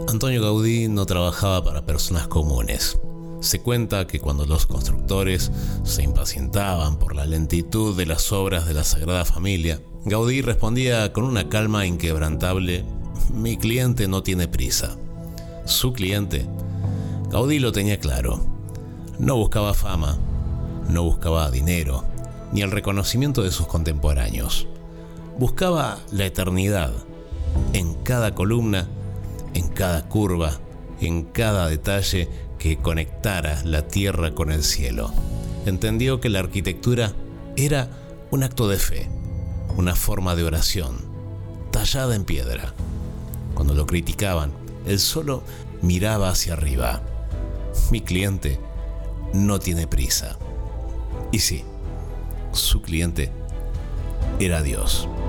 Antonio Gaudí no trabajaba para personas comunes. Se cuenta que cuando los constructores se impacientaban por la lentitud de las obras de la Sagrada Familia, Gaudí respondía con una calma inquebrantable: mi cliente no tiene prisa. Su cliente, Gaudí lo tenía claro. No buscaba fama, no buscaba dinero, ni el reconocimiento de sus contemporáneos. Buscaba la eternidad, en cada columna, en cada curva, en cada detalle que conectara la tierra con el cielo. Entendió que la arquitectura era un acto de fe, una forma de oración, tallada en piedra. Cuando lo criticaban, él solo miraba hacia arriba. Mi cliente no tiene prisa. Y sí, su cliente era Dios.